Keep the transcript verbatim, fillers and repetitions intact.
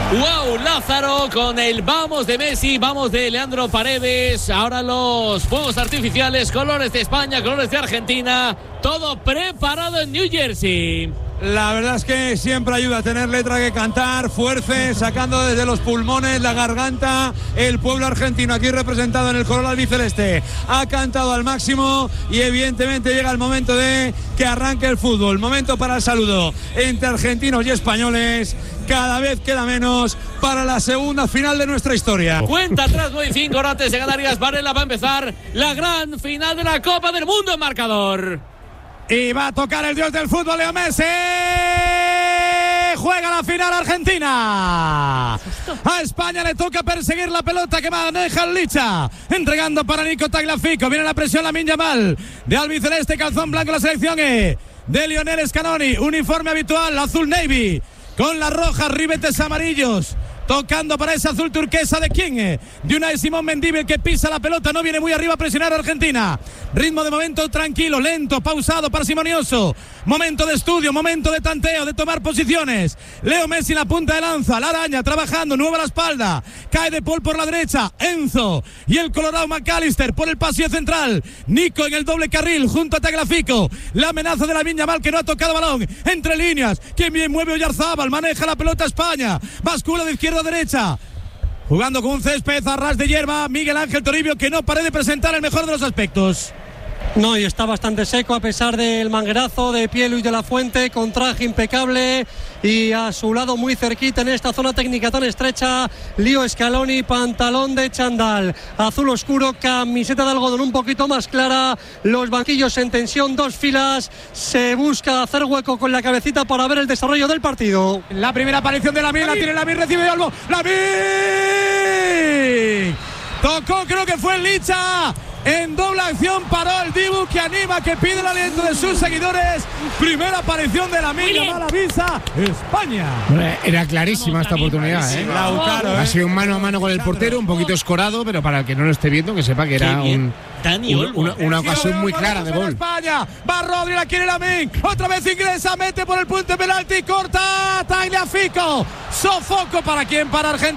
Wow, Lázaro con el vamos de Messi, vamos de Leandro Paredes. Ahora los fuegos artificiales, colores de España, colores de Argentina. Todo preparado en New Jersey. La verdad es que siempre ayuda a tener letra que cantar, fuerza, sacando desde los pulmones, la garganta. El pueblo argentino aquí representado en el color albiceleste ha cantado al máximo y evidentemente llega el momento de que arranque el fútbol. Momento para el saludo entre argentinos y españoles. Cada vez queda menos para la segunda final de nuestra historia. Cuenta atrás, nueve y cinco horas antes de Canarias. Varela va a empezar la gran final de la Copa del Mundo en marcador. Y va a tocar el dios del fútbol, Leo Messi. Juega la final Argentina. A España le toca perseguir la pelota que maneja el Licha. Entregando para Nico Tagliafico. Viene la presión, Lamine Yamal. De albiceleste, calzón blanco, la selección E. De Lionel Scaloni. Uniforme habitual, azul navy. Con las rojas, ribetes amarillos. Tocando para ese azul turquesa de quién, de Unai Simón Mendívil, que pisa la pelota, no viene muy arriba a presionar a Argentina. Ritmo de momento tranquilo, lento, pausado, parsimonioso. Momento de estudio, momento de tanteo, de tomar posiciones. Leo Messi en la punta de lanza, la araña trabajando, nueva la espalda. Cae De Paul por la derecha, Enzo y el colorado McAllister por el pasillo central. Nico en el doble carril junto a Tagliafico. La amenaza de Lamine Yamal, que no ha tocado balón. Entre líneas, quien bien mueve Oyarzábal, maneja la pelota España. Bascula de izquierda a derecha. Jugando con un césped a ras de hierba, Miguel Ángel Toribio, que no parece presentar el mejor de los aspectos. No, y está bastante seco a pesar del manguerazo de pie Luis de la Fuente, con traje impecable y a su lado muy cerquita en esta zona técnica tan estrecha, Leo Scaloni, pantalón de chándal azul oscuro, camiseta de algodón un poquito más clara, los banquillos en tensión, dos filas, se busca hacer hueco con la cabecita para ver el desarrollo del partido. La primera aparición de Lamine, la tiene Lamine, recibe de Olmo, Lamine tocó, creo que fue el Licha. En doble acción paró el Dibu, que anima, que pide el aliento de sus seguidores. Primera aparición de Lamine Yamal, avisa España. Era clarísima esta oportunidad, ¿eh? Lautaro, Ha ¿eh? sido un mano a mano con el portero, un poquito escorado, pero para el que no lo esté viendo, que sepa que era un, un, una, una ocasión muy clara de gol. España, va Rodri, la quiere Lamine, otra vez ingresa, mete por el punto de penalti, corta Tagliafico. Sofoco para quien, para Argentina.